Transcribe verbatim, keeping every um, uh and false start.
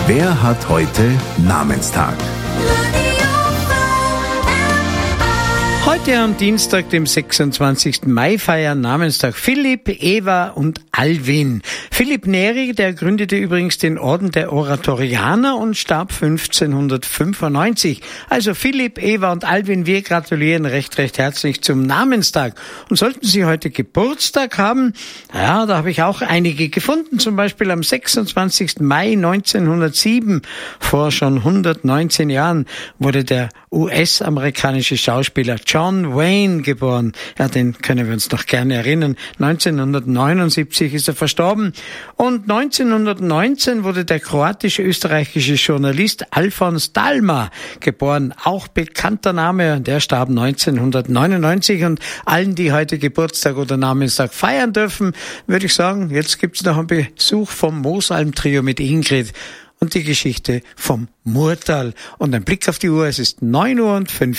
Wer hat heute Namenstag? Heute am Dienstag, dem sechsundzwanzigsten Mai, feiern Namenstag Philipp, Eva und Alwin. Philipp Neri, der gründete übrigens den Orden der Oratorianer und starb fünfzehnhundertfünfundneunzig. Also Philipp, Eva und Alwin, wir gratulieren recht, recht herzlich zum Namenstag. Und sollten Sie heute Geburtstag haben, ja, da habe ich auch einige gefunden. Zum Beispiel am sechsundzwanzigsten Mai neunzehnhundertsieben, vor schon hundertneunzehn Jahren, wurde der U S-amerikanische Schauspieler John Wayne geboren. Ja, den können wir uns noch gerne erinnern. neunzehnhundertneunundsiebzig ist er verstorben. Und neunzehnhundertneunzehn wurde der kroatisch-österreichische Journalist Alfons Dalma geboren. Auch bekannter Name. Der starb neunzehnhundertneunundneunzig. Und allen, die heute Geburtstag oder Namenstag feiern dürfen, würde ich sagen, jetzt gibt's noch einen Besuch vom Moosalm-Trio mit Ingrid und die Geschichte vom Murtal. Und ein Blick auf die Uhr, es ist neun Uhr und fünf